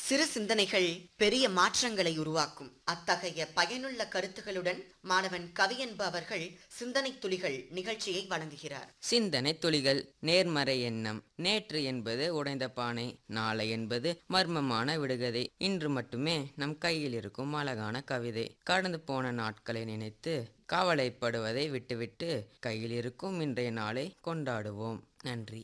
சிறு சிந்தனைகள் பெரிய மாற்றங்களை உருவாக்கும். அத்தகைய பயனுள்ள கருத்துகளுடன் மாணவன் கவியன்பு அவர்கள் சிந்தனை துளிகள் நிகழ்ச்சியை வழங்குகிறார். சிந்தனை துளிகள். நேர்மறை எண்ணம். நேற்று என்பது உடைந்த பானை, நாளை என்பது மர்மமான விடுகதை, இன்று மட்டுமே நம் கையில் இருக்கும் அழகான கவிதை. கடந்து போன நாட்களை நினைத்து கவலைப்படுவதை விட்டுவிட்டு கையில் இருக்கும் இன்றைய நாளை கொண்டாடுவோம். நன்றி.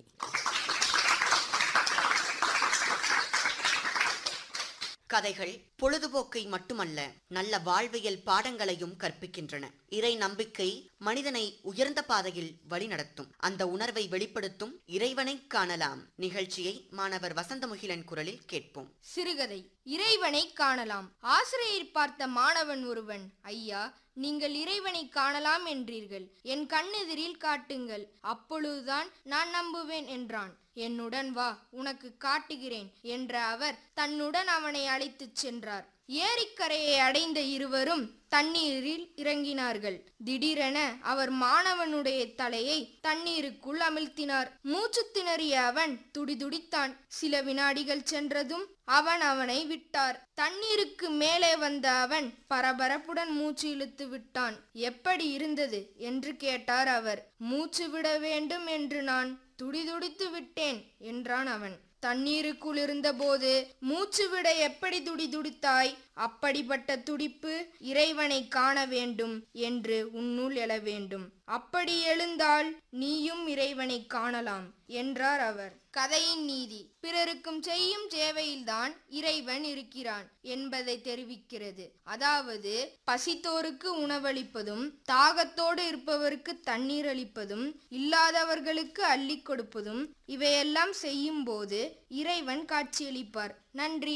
கதைகள் பொழுதுபோக்கை மட்டுமல்ல, நல்ல வாழ்வியல் பாடங்களையும் கற்பிக்கின்றன. இறை நம்பிக்கை மனிதனை உயர்ந்த பாதையில் வழிநடத்தும். அந்த உணர்வை வெளிப்படுத்தும் இறைவனை காணலாம் நிகழ்ச்சியை மாணவர் வசந்தமுகிலன் குரலில் கேட்போம். சிறுகதை இறைவனை காணலாம். ஆசிரியர் பார்த்த மாணவன் ஒருவன், ஐயா, நீங்கள் இறைவனை காணலாம் என்றீர்கள், என் கண்ணெதிரில் காட்டுங்கள், அப்பொழுதுதான் நான் நம்புவேன் என்றான். என்னுடன் வா, உனக்கு காட்டுகிறேன் என்ற அவர் தன்னுடன் அவனை அழைத்துச் சென்றார். ஏரிக்கரையை அடைந்த இருவரும் தண்ணீரில் இறங்கினார்கள். திடீரென அவர் மாணவனுடைய தலையை தண்ணீருக்குள் அமிழ்த்தினார். மூச்சு திணறிய அவன் துடிதுடித்தான். சில வினாடிகள் சென்றதும் அவனை விட்டார். தண்ணீருக்கு மேலே வந்த அவன் பரபரப்புடன் மூச்சு இழுத்து விட்டான். எப்படி இருந்தது என்று கேட்டார் அவர். மூச்சு விட வேண்டும் என்று நான் துடிதுடித்து விட்டேன் என்றான் அவன். தண்ணீருக்குள் இருந்தபோது மூச்சு விட எப்படி துடிதுடித்தாய்? அப்படிப்பட்ட துடிப்பு இறைவனை காண வேண்டும் என்று உன்னுள் எழ வேண்டும். அப்படி எழுந்தால் நீயும் இறைவனை காணலாம் என்றார் அவர். கதையின் நீதி பிறருக்கும் செய்யும் சேவையில்தான் இறைவன் இருக்கிறான் என்பதை தெரிவிக்கிறது. அதாவது பசித்தோருக்கு உணவளிப்பதும், தாகத்தோடு இருப்பவருக்கு தண்ணீர் அளிப்பதும், இல்லாதவர்களுக்கு அள்ளி கொடுப்பதும், இவையெல்லாம் செய்யும் போது இறைவன் காட்சியளிப்பார். நன்றி.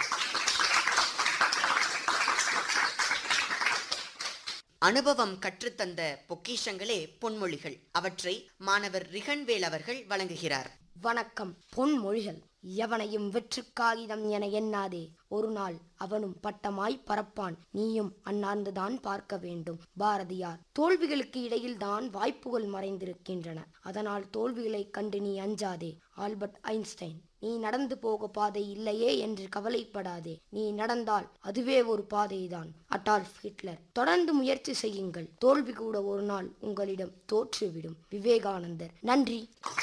அனுபவம் கற்றுத்தந்த பொக்கிஷங்களே பொன்மொழிகள். அவற்றை மாணவர் ரிகன்வேல் அவர்கள் வழங்குகிறார். வணக்கம். பொன்மொழிகள். எவனையும் வெற்று காகிதம் என எண்ணாதே, ஒரு நாள் அவனும் பட்டமாய் பறப்பான், நீயும் அண்ணாந்துதான் பார்க்க வேண்டும். பாரதியார். தோல்விகளுக்கு இடையில்தான் வாய்ப்புகள் மறைந்திருக்கின்றன, அதனால் தோல்விகளை கண்டு நீ அஞ்சாதே. Albert Einstein. நீ நடந்து போக பாதை இல்லையே என்று கவலைப்படாதே, நீ நடந்தால் அதுவே ஒரு பாதைதான். Adolf Hitler. தொடர்ந்து முயற்சி செய்யுங்கள், தோல்வி கூட ஒரு நாள் உங்களிடம் தோற்றுவிடும். விவேகானந்தர். நன்றி.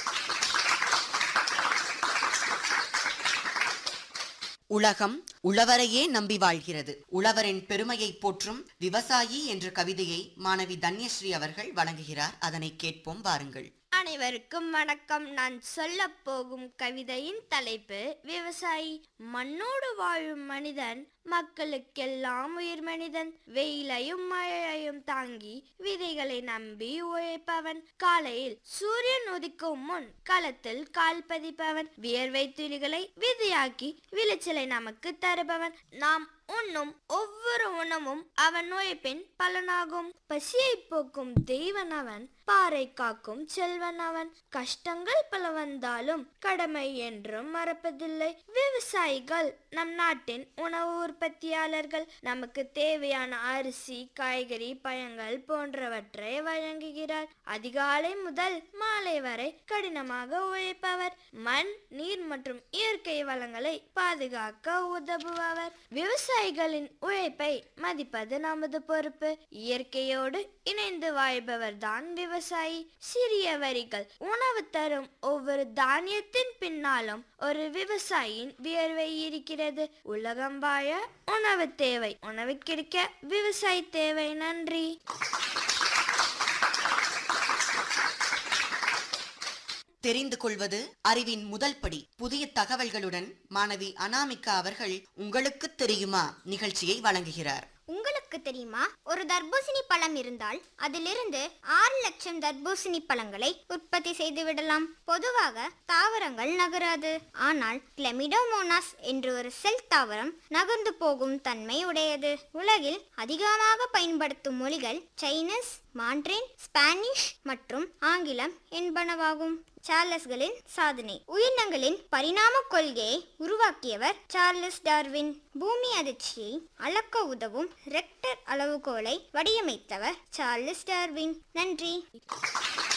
உலகம் உழவரையே நம்பி வாழ்கிறது. உழவரின் பெருமையை போற்றும் விவசாயி என்ற கவிதையை மாணவி தன்யஸ்ரீ அவர்கள் வழங்குகிறார். அதனை கேட்போம் வாருங்கள். அனைவருக்கும் வணக்கம். நான் சொல்ல போகும் கவிதையின் தலைப்பு விவசாயி. மண்ணோடு வாழும் மனிதன் மக்களுக்கெல்லாம் உயிர் மனிதன். வெயிலையும் மழையையும் தாங்கி விதைகளை நம்பி உழைப்பவன். காலையில் சூரியன் உதிக்கும் முன் களத்தில் கால் பதிப்பவன். வியர்வை துளிகளை விதையாக்கி விளைச்சலை நமக்கு தருபவன். நாம் உண்ணும் ஒவ்வொரு உணவும் அவன் உழைப்பின் பலனாகும். பசியை போக்கும் தெய்வன் அவன், பாறை காக்கும் செல்வன் அவன். கஷ்டங்கள் பல வந்தாலும் கடமை என்றும் மறப்பதில்லை. விவசாயிகள் நம் நாட்டின் உணவு உற்பத்தியாளர்கள். நமக்கு தேவையான அரிசி, காய்கறி, பழங்கள் போன்றவற்றை வழங்குகிறார். அதிகாலை முதல் மாலை வரை கடினமாக உழைப்பவர். மண், நீர் மற்றும் இயற்கை வளங்களை பாதுகாக்க உதவுபவர். விவசாயிகளின் உழைப்பை மதிப்பது நமது பொறுப்பு. இயற்கையோடு இணைந்து வாழ்பவர் தான் விவசாயி. சிறிய வரிகள். உணவு தரும் ஒவ்வொரு தானியத்தின் பின்னாலும் ஒரு விவசாயியின் வியர்வை இருக்கிறது. உலகம் வாழ உணவு தேவை, உணவு கிடைக்க விவசாயி தேவை. நன்றி. தெரிந்து கொள்வது அறிவின் முதல் படி. புதிய தகவல்களுடன் மாணவி அனாமிகா அவர்கள் உங்களுக்கு தெரியுமா நிகழ்ச்சியை வழங்குகிறார். உங்களுக்கு தெரியுமா, ஒரு தர்பூசணி பழம் இருந்தால் அதிலிருந்து 6 லட்சம் தர்பூசணி பழங்களை உற்பத்தி செய்து விடலாம். பொதுவாக தாவரங்கள் நகராது. ஆனால் கிளமிடோமோனாஸ் என்று ஒரு செல் தாவரம் நகர்ந்து போகும் தன்மை உடையது. உலகில் அதிகமாக பயன்படுத்தும் மொழிகள் சைனீஸ், மாண்ட்ரின், ஸ்பானிஷ் மற்றும் ஆங்கிலம் என்பனவாகும். சார்லஸ்களின் சாதனை. உயிரினங்களின் பரிணாம கொள்கையை உருவாக்கியவர் சார்லஸ் டார்வின். பூமி அதிர்ச்சியை அளக்க உதவும் ரெக்டர் அளவுகோலை வடிவமைத்தவர் சார்லஸ் டார்வின். நன்றி.